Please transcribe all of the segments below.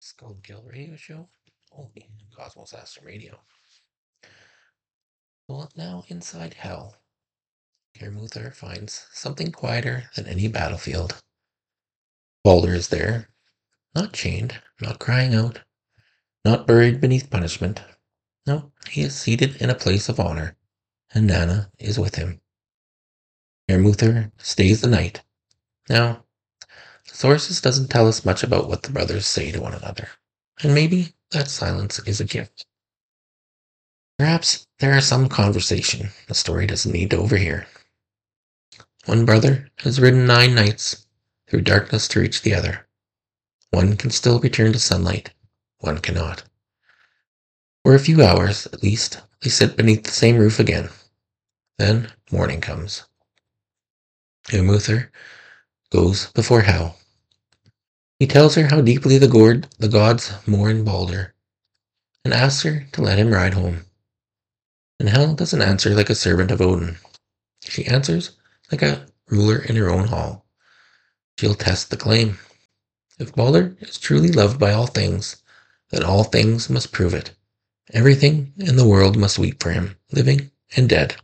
Skull Kill Radio Show? Only Cosmos Astrum Radio. Well, now inside Hell, Kermuther finds something quieter than any battlefield. Balder is there, not chained, not crying out, not buried beneath punishment. No, he is seated in a place of honor, and Nanna is with him. Kermuther stays the night. Now, the sources doesn't tell us much about what the brothers say to one another, and maybe that silence is a gift. Perhaps there is some conversation the story doesn't need to overhear. One brother has ridden 9 nights through darkness to reach the other. One can still return to sunlight, one cannot. For a few hours, at least, they sit beneath the same roof again. Then morning comes. Umuther goes before Hel. He tells her how deeply the gods mourn Balder, and asks her to let him ride home. And Hel doesn't answer like a servant of Odin. She answers like a ruler in her own hall. She'll test the claim. If Balder is truly loved by all things, then all things must prove it. Everything in the world must weep for him, living and dead.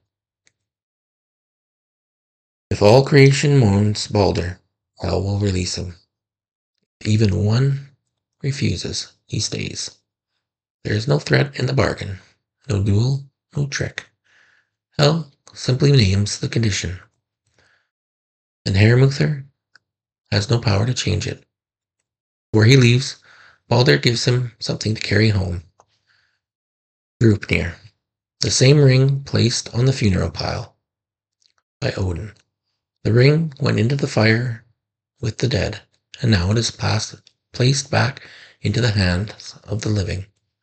If all creation mourns Balder, Hel will release him. If even one refuses, he stays. There is no threat in the bargain, no duel, no trick. Hel simply names the condition, and Hermuther has no power to change it. Before he leaves, Balder gives him something to carry home. Groupnir, the same ring placed on the funeral pile by Odin. The ring went into the fire with the dead, and now it is placed back into the hands of the living.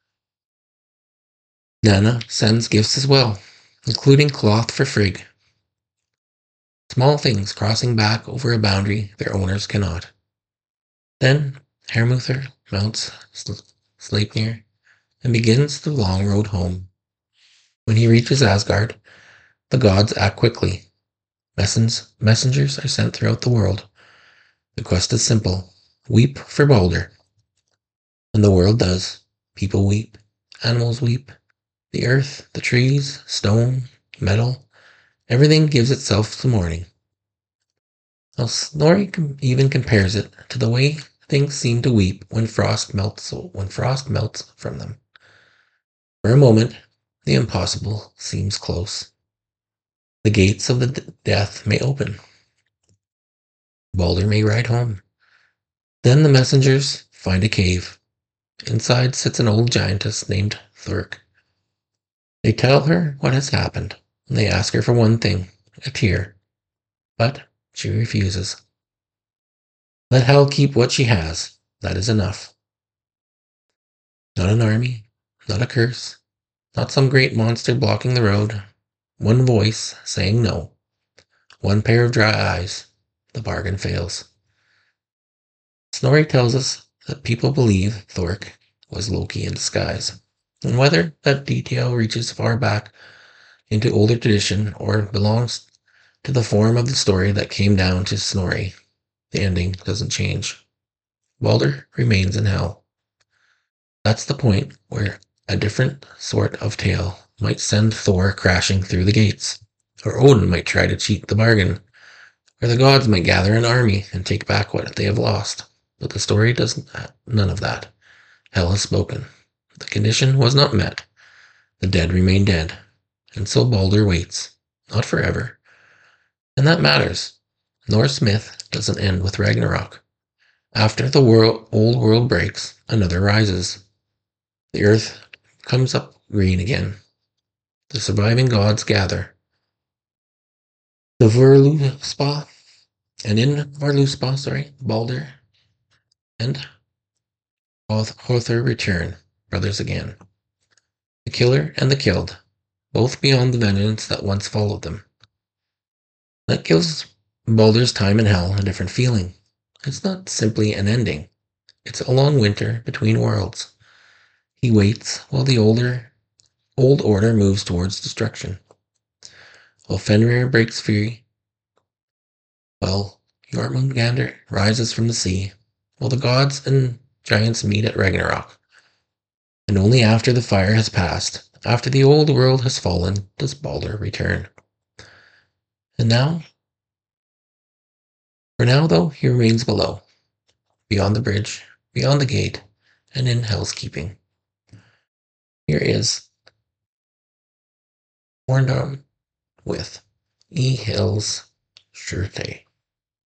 Nanna sends gifts as well, including cloth for Frigg. Small things crossing back over a boundary their owners cannot. Then Hermuther mounts Sleipnir and begins the long road home. When he reaches Asgard, the gods act quickly. Messengers are sent throughout the world. The quest is simple. Weep for Balder. And the world does. People weep. Animals weep. The earth, the trees, stone, metal, everything gives itself to mourning. Now Snorri even compares it to the way things seem to weep when frost melts from them. For a moment, the impossible seems close. The gates of the death may open. Balder may ride home. Then the messengers find a cave. Inside sits an old giantess named Thurk. They tell her what has happened, and they ask her for one thing, a tear. But she refuses. Let Hel keep what she has. That is enough. Not an army, not a curse, not some great monster blocking the road. One voice saying no. One pair of dry eyes. The bargain fails. Snorri tells us that people believe Thork was Loki in disguise, and whether that detail reaches far back into older tradition or belongs to the form of the story that came down to Snorri, the ending doesn't change. Balder remains in Hell. That's the point where a different sort of tale might send Thor crashing through the gates, or Odin might try to cheat the bargain, or the gods might gather an army and take back what they have lost. But the story does none of that. Hel has spoken. The condition was not met. The dead remain dead. And so Balder waits. Not forever. And that matters. Norse myth doesn't end with Ragnarok. After the old world breaks, another rises. The earth comes up green again. The surviving gods gather. The Völuspá, and in Völuspá, Balder and Hother return, brothers again. The killer and the killed, both beyond the vengeance that once followed them. That gives Balder's time in Hell a different feeling. It's not simply an ending. It's a long winter between worlds. He waits while the old order moves towards destruction. While Fenrir breaks free, while Jormungandr rises from the sea, while the gods and giants meet at Ragnarok. And only after the fire has passed, after the old world has fallen, does Balder return. And now, for now though, he remains below, beyond the bridge, beyond the gate, and in Hell's keeping. Here is Warndom with E. Hill's Surete.